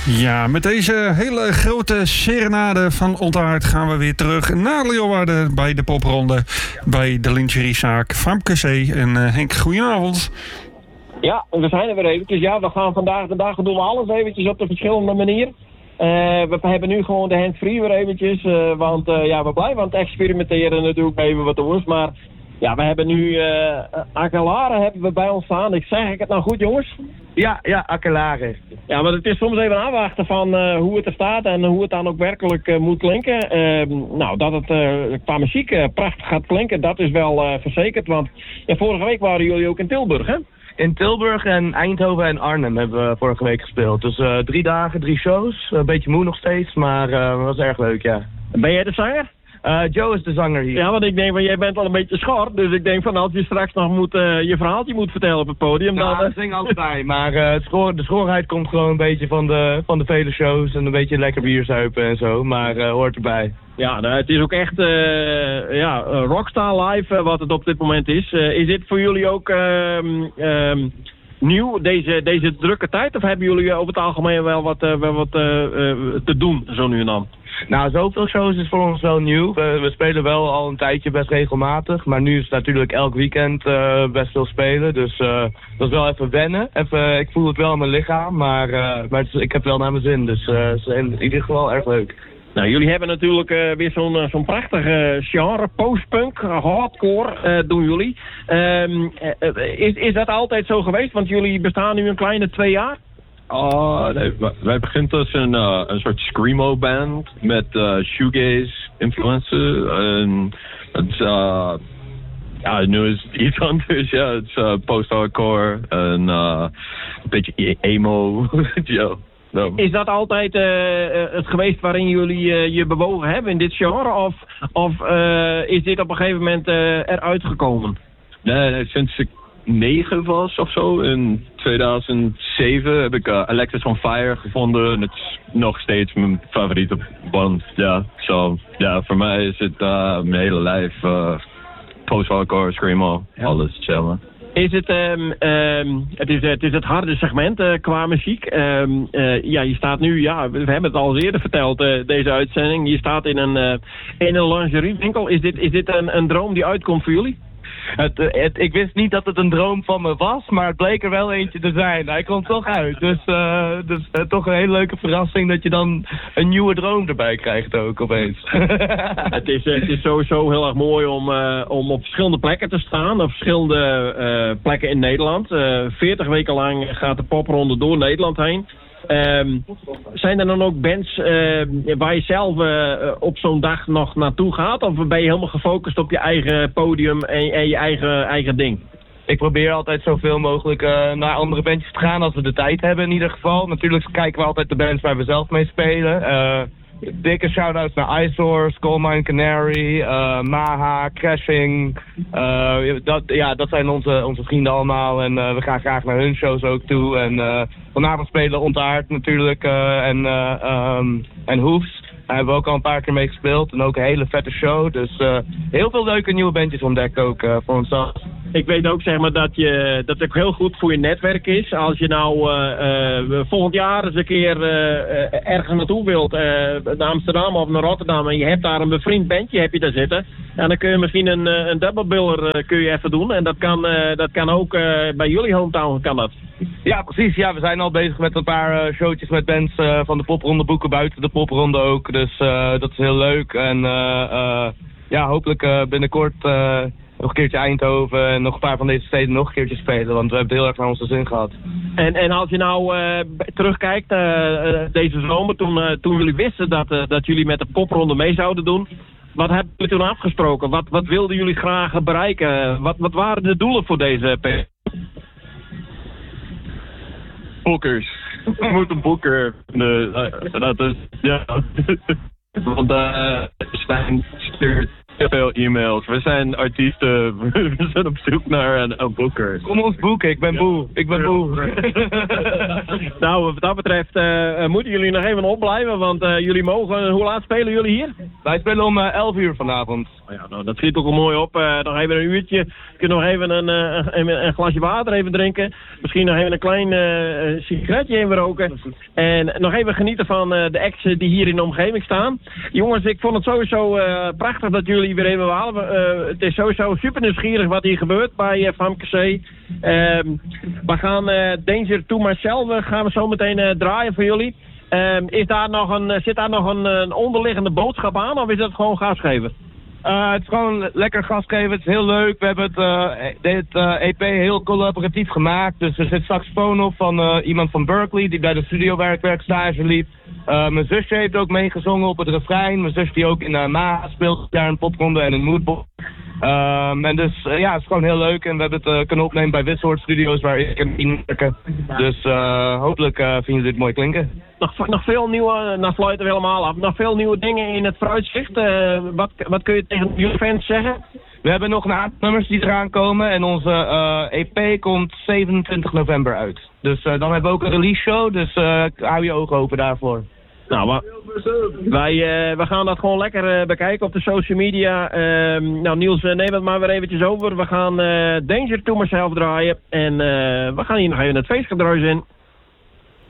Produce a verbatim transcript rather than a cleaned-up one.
Ja, met deze hele grote serenade van Ontaard gaan we weer terug naar Leeuwarden bij de popronde bij de lingeriezaak Famke C. En uh, Henk, goedenavond. Ja, we zijn er weer eventjes. Ja, we gaan vandaag de dag doen we alles eventjes op de verschillende manier. Uh, we hebben nu gewoon de hands-free weer eventjes, uh, want uh, ja, we blijven aan het experimenteren natuurlijk even wat ons, maar ja, we hebben nu uh, Aquelarre hebben we bij ons staan. Ik zeg ik het nou goed, jongens? Ja, ja, Aquelarre. Ja, maar het is soms even aanwachten van uh, hoe het er staat en hoe het dan ook werkelijk uh, moet klinken. Uh, nou, dat het uh, qua muziek uh, prachtig gaat klinken, dat is wel uh, verzekerd, want ja, vorige week waren jullie ook in Tilburg, hè? In Tilburg en Eindhoven en Arnhem hebben we vorige week gespeeld. Dus uh, drie dagen, drie shows. Een beetje moe nog steeds, maar uh, dat was erg leuk, ja. Ben jij de zanger? Uh, Joe is de zanger hier. Ja, want ik denk van jij bent al een beetje schor, dus ik denk van als je straks nog moet, uh, je verhaaltje moet vertellen op het podium, nou, dan... ik zing altijd bij, maar uh, het schoor, de schoorheid komt gewoon een beetje van de, van de vele shows en een beetje lekker bier zuipen en zo, maar uh, hoort erbij. Ja, nou, het is ook echt uh, ja, uh, Rockstar Live uh, wat het op dit moment is. Uh, is dit voor jullie ook uh, um, nieuw, deze, deze drukke tijd, of hebben jullie over het algemeen wel wat, uh, wel wat uh, uh, te doen, zo nu en dan? Nou, zoveel shows is voor ons wel nieuw. We, we spelen wel al een tijdje best regelmatig. Maar nu is het natuurlijk elk weekend uh, best veel spelen. Dus uh, dat is wel even wennen. Even, ik voel het wel in mijn lichaam. Maar, uh, maar het is, ik heb wel naar mijn zin. Dus uh, het is in ieder geval erg leuk. Nou, jullie hebben natuurlijk uh, weer zo'n uh, zo'n prachtig uh, genre. Postpunk, uh, hardcore uh, doen jullie. Um, uh, is, is dat altijd zo geweest? Want jullie bestaan nu een kleine twee jaar. Uh, nee, wij beginnen als een, uh, een soort screamo band met uh, shoegaze influences en het is uh, ja, nu is het iets anders, ja, het is uh, post-hardcore en uh, een beetje emo, ja. No. Is dat altijd uh, het geweest waarin jullie uh, je bewogen hebben in dit genre of, of uh, is dit op een gegeven moment uh, eruit gekomen? Nee, nee, sinds ik negen was of zo, in tweeduizend zeven heb ik uh, Alexis on Fire gevonden. Het is nog steeds mijn favoriete band. Ja, zo ja, voor mij is het uh, mijn hele lijf uh, post-hardcore, screamo, ja. Alles hetzelfde. Is het, um, um, het, is, het is het harde segment uh, qua muziek. Um, uh, ja, je staat nu, ja, we hebben het al eerder verteld, uh, deze uitzending. Je staat in een, uh, in een lingeriewinkel. Is dit, is dit een, een droom die uitkomt voor jullie? Het, het, ik wist niet dat het een droom van me was, maar het bleek er wel eentje te zijn. Hij komt toch uit. Dus, uh, dus uh, toch een hele leuke verrassing dat je dan een nieuwe droom erbij krijgt ook opeens. het, is, het is sowieso heel erg mooi om, uh, om op verschillende plekken te staan. Op verschillende uh, plekken in Nederland. Uh, veertig weken lang gaat de popronde door Nederland heen. Um, zijn er dan ook bands uh, waar je zelf uh, op zo'n dag nog naartoe gaat? Of ben je helemaal gefocust op je eigen podium en, en je eigen, eigen ding? Ik probeer altijd zoveel mogelijk uh, naar andere bandjes te gaan als we de tijd hebben in ieder geval. Natuurlijk kijken we altijd de bands waar we zelf mee spelen. Uh, dikke shout-outs naar Eyesore, Coal Mine Canary, uh, Maha, Crashing. Uh, dat, ja, dat zijn onze, onze vrienden allemaal en uh, we gaan graag naar hun shows ook toe. En uh, vanavond spelen Ontaard natuurlijk uh, en, uh, um, en Hoefs. Daar hebben we ook al een paar keer mee gespeeld en ook een hele vette show. Dus uh, heel veel leuke nieuwe bandjes ontdekken ook uh, voor onszelf. Ik weet ook zeg maar dat, je, dat het ook heel goed voor je netwerk is. Als je nou uh, uh, volgend jaar eens een keer uh, uh, ergens naartoe wilt, uh, naar Amsterdam of naar Rotterdam, en je hebt daar een bevriend bandje heb je daar zitten. En dan kun je misschien een, een double biller uh, kun je even doen. En dat kan, uh, dat kan ook uh, bij jullie hometown, kan dat? Ja, precies. Ja, we zijn al bezig met een paar uh, showtjes met bands uh, van de popronde boeken, buiten de popronde ook. Dus uh, dat is heel leuk. En uh, uh, ja, hopelijk uh, binnenkort uh, nog een keertje Eindhoven en nog een paar van deze steden nog een keertje spelen. Want we hebben het heel erg naar onze zin gehad. En, en als je nou uh, terugkijkt, uh, uh, deze zomer, toen, uh, toen jullie wisten dat, uh, dat jullie met de popronde mee zouden doen. Wat hebben jullie toen afgesproken? Wat, wat wilden jullie graag bereiken? Wat, wat waren de doelen voor deze periode? Boekers. We moeten boeken. Uh, dat is, ja. Want uh, Stijn stuurt veel e-mails. We zijn artiesten. We zijn op zoek naar een, een boeker. Kom ons boeken, ik ben Boe. Ik ben Boe. Nou, wat dat betreft uh, moeten jullie nog even opblijven, want uh, jullie mogen... Hoe laat spelen jullie hier? Wij spelen om uh, elf uur vanavond. Oh ja, nou, dat schiet ook al mooi op. Uh, nog even een uurtje. Je kunt nog even een, uh, een, een glasje water even drinken. Misschien nog even een klein uh, sigaretje even roken. En nog even genieten van uh, de acts die hier in de omgeving staan. Jongens, ik vond het sowieso uh, prachtig dat jullie weer even halen. Uh, het is sowieso super nieuwsgierig wat hier gebeurt bij uh, Famke C. Uh, we gaan uh, Danger to Myself uh, gaan we zo meteen uh, draaien voor jullie. Uh, is daar nog een, zit daar nog een, een onderliggende boodschap aan of is dat gewoon gas geven? Uh, het is gewoon lekker gas geven, het is heel leuk. We hebben het, uh, dit uh, E P heel collaboratief gemaakt. Dus er zit saxofoon op van uh, iemand van Berkeley die bij de studiowerkwerk stage liep. Uh, mijn zusje heeft ook meegezongen op het refrein. Mijn zus die ook in uh, Ma speelt daar een popronde en een moodboard. Um, en dus uh, ja, het is gewoon heel leuk en we hebben het uh, kunnen opnemen bij Wissoord Studios waar ik in in werken. Dus uh, hopelijk uh, vinden jullie dit mooi klinken. Nog, nog veel nieuwe, nou sluiten we helemaal af, nog veel nieuwe dingen in het vooruitzicht. Uh, wat, wat kun je tegen jullie fans zeggen? We hebben nog een aantal nummers die eraan komen en onze uh, E P komt zevenentwintig november uit. Dus uh, dan hebben we ook een release show, dus uh, hou je ogen open daarvoor. Nou, wa- wij uh, we gaan dat gewoon lekker uh, bekijken op de social media. Uh, nou Niels, uh, neem het maar weer eventjes over. We gaan uh, Danger to Myself draaien en uh, we gaan hier nog even het feestgedruis in.